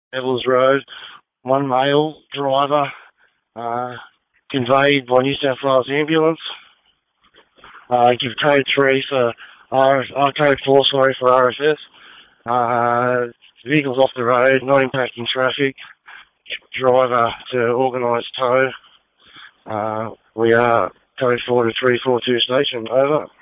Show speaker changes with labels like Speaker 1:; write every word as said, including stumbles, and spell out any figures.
Speaker 1: Evans Road. One male driver uh, conveyed by New South Wales ambulance. Uh, give code three for R, uh, code four, sorry, for R F S. Uh, vehicles off the road, not impacting traffic. Driver to organised tow. Uh, we are code four to three four two station. Over.